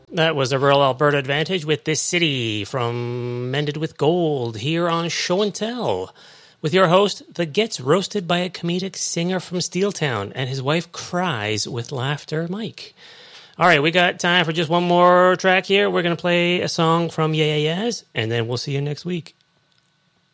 That was the Rural Alberta Advantage with This City from Mended with Gold here on Show and Tell with your host that gets roasted by a comedic singer from Steeltown and his wife cries with laughter, Mike. All right, we got time for just one more track here. We're going to play a song from Yeah Yeah Yeahs, and then we'll see you next week.